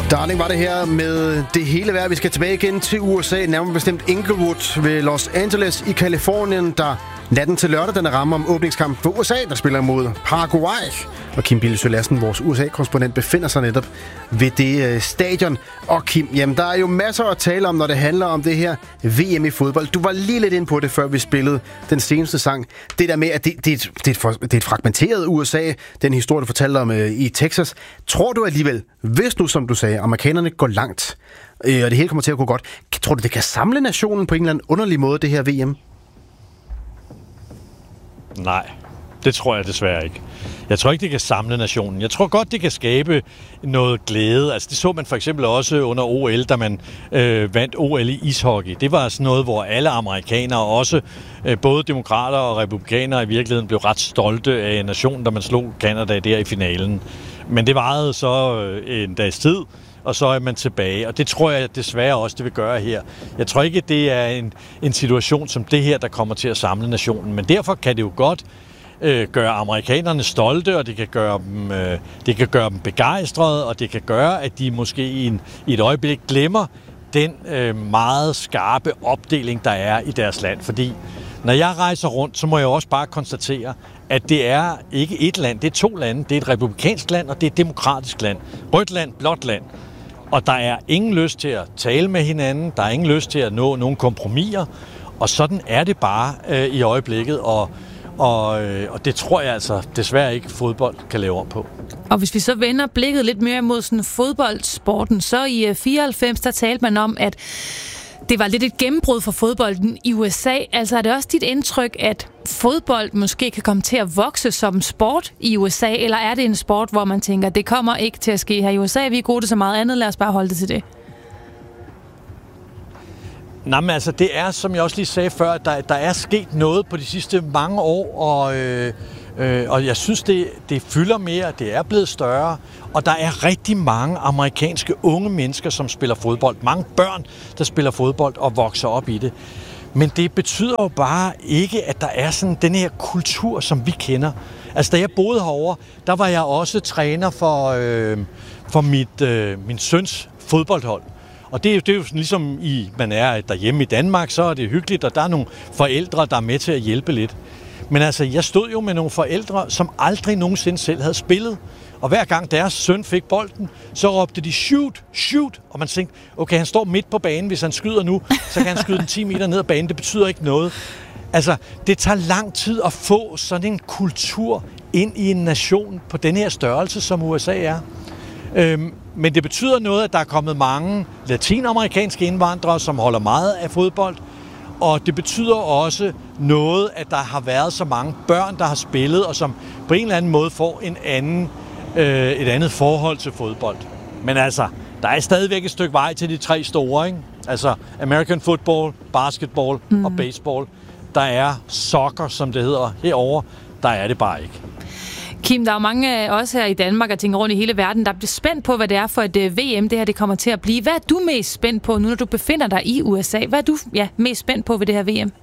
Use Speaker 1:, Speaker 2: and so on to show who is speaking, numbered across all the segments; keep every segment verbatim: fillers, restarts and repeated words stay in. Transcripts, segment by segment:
Speaker 1: Darling var det her med det hele værd. Vi skal tilbage igen til U S A, nærmere bestemt Inglewood ved Los Angeles i Californien, der natten til lørdag den rammer om åbningskamp for U S A, der spiller mod Paraguay. Og Kim Bilsøe Lassen, vores U S A-korrespondent, befinder sig netop ved det øh, stadion. Og Kim, jamen der er jo masser at tale om, når det handler om det her V M i fodbold. Du var lige lidt ind på det, før vi spillede den seneste sang. Det der med, at det, det, er, et, det, er, et for, det er et fragmenteret U S A, den historie, du fortalte om øh, i Texas. Tror du alligevel, hvis nu, som du sagde, amerikanerne går langt, øh, og det hele kommer til at gå godt, tror du, det kan samle nationen på en eller anden underlig måde, det her V M?
Speaker 2: Nej, det tror jeg desværre ikke. Jeg tror ikke, det kan samle nationen. Jeg tror godt, det kan skabe noget glæde. Altså, det så man for eksempel også under O L, da man øh, vandt O L i ishockey. Det var sådan noget, hvor alle amerikanere, også øh, både demokrater og republikanere i virkeligheden, blev ret stolte af nationen, da man slog Canada der i finalen. Men det varede så øh, en dags tid, og så er man tilbage. Og det tror jeg desværre også, det vil gøre her. Jeg tror ikke, det er en, en situation som det her, der kommer til at samle nationen. Men derfor kan det jo godt øh, gøre amerikanerne stolte, og det kan gøre dem, øh, det kan gøre dem begejstrede, og det kan gøre, at de måske i, en, i et øjeblik glemmer den øh, meget skarpe opdeling, der er i deres land. Fordi når jeg rejser rundt, så må jeg også bare konstatere, at det er ikke et land, det er to lande. Det er et republikansk land, og det er et demokratisk land. Rødt land, blåt land. Og der er ingen lyst til at tale med hinanden, der er ingen lyst til at nå nogle kompromiser, og sådan er det bare øh, i øjeblikket, og, og, øh, og det tror jeg altså desværre ikke fodbold kan lave om på.
Speaker 3: Og hvis vi så vender blikket lidt mere mod sådan fodboldsporten, så i fireoghalvfems, der talte man om, at det var lidt et gennembrud for fodbolden i U S A. Altså er det også dit indtryk, at fodbold måske kan komme til at vokse som sport i U S A, eller er det en sport, hvor man tænker, det kommer ikke til at ske her i U S A, vi er gode til så meget andet, lad os bare holde det til det?
Speaker 2: Nej, men altså det er, som jeg også lige sagde før, der, der er sket noget på de sidste mange år, og, øh, øh, og jeg synes, det, det fylder mere, det er blevet større, og der er rigtig mange amerikanske unge mennesker, som spiller fodbold. Mange børn, der spiller fodbold og vokser op i det. Men det betyder jo bare ikke, at der er sådan den her kultur, som vi kender. Altså, da jeg boede herovre, der var jeg også træner for, øh, for mit, øh, min søns fodboldhold. Og det er jo, det er jo sådan, ligesom i, man er derhjemme i Danmark, så er det hyggeligt, og der er nogle forældre, der er med til at hjælpe lidt. Men altså, jeg stod jo med nogle forældre, som aldrig nogensinde selv havde spillet. Og hver gang deres søn fik bolden, så råbte de shoot, shoot. Og man tænkte, okay, han står midt på banen, hvis han skyder nu, så kan han skyde den ti meter ned ad banen. Det betyder ikke noget. Altså, det tager lang tid at få sådan en kultur ind i en nation på den her størrelse, som U S A er. Øhm, men det betyder noget, at der er kommet mange latinamerikanske indvandrere, som holder meget af fodbold. Og det betyder også noget, at der har været så mange børn, der har spillet, og som på en eller anden måde får en anden, øh, et andet forhold til fodbold. Men altså, der er stadigvæk et stykke vej til de tre store, ikke? Altså American football, basketball mm. og baseball. Der er soccer, som det hedder herovre. Der er det bare ikke.
Speaker 3: Kim, der er jo mange af os her i Danmark og tænker rundt i hele verden, der bliver spændt på, hvad det er for et V M, det her det kommer til at blive. Hvad er du mest spændt på nu, når du befinder dig i U S A? Hvad er du ja, mest spændt på ved det her V M?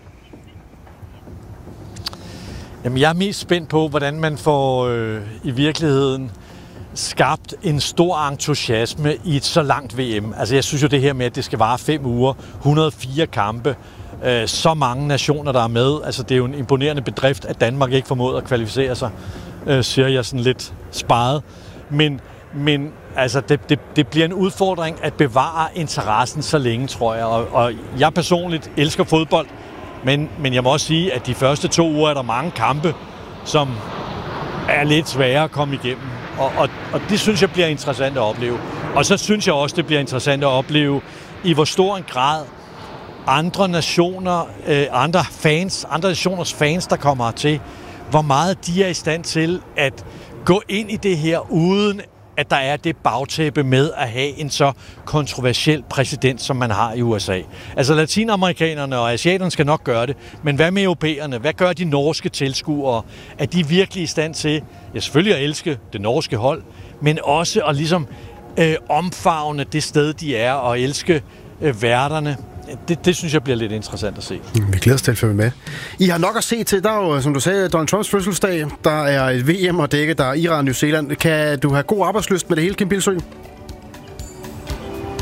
Speaker 2: Jamen, jeg er mest spændt på, hvordan man får øh, i virkeligheden skabt en stor entusiasme i et så langt V M. Altså, jeg synes jo det her med, at det skal vare fem uger, et hundrede og fire kampe, øh, så mange nationer, der er med. Altså, det er jo en imponerende bedrift, at Danmark ikke formåede at kvalificere sig, øh, siger jeg sådan lidt sparet. Men, men altså, det, det, det bliver en udfordring at bevare interessen så længe, tror jeg. Og, og jeg personligt elsker fodbold, men, men jeg må også sige, at de første to uger er der mange kampe, som er lidt svære at komme igennem. Og, og, og det synes jeg bliver interessant at opleve. Og så synes jeg også, det bliver interessant at opleve, i hvor stor en grad andre nationer, øh, andre fans, andre nationers fans, der kommer til, hvor meget de er i stand til at gå ind i det her, uden at der er det bagtæppe med at have en så kontroversiel præsident, som man har i U S A. Altså latinamerikanerne og asiaterne skal nok gøre det, men hvad med europæerne? Hvad gør de norske tilskuere? Er de virkelig i stand til, ja, selvfølgelig at elske det norske hold, men også at ligesom øh, omfavne det sted, de er, og elske øh, værterne? Det, det synes jeg bliver lidt interessant at se.
Speaker 1: Vi glæder os til at følge med. I har nok at se til. Der er jo, som du sagde, Donald Trumps fødselsdag. Der er et V M at dække. Der er Iran og New Zealand. Kan du have god arbejdslyst med det hele, Kim Bilsøe?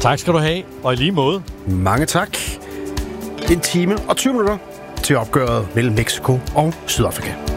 Speaker 2: Tak skal du have, og i lige måde.
Speaker 1: Mange tak. En time og tyve minutter til opgøret mellem Mexico og Sydafrika.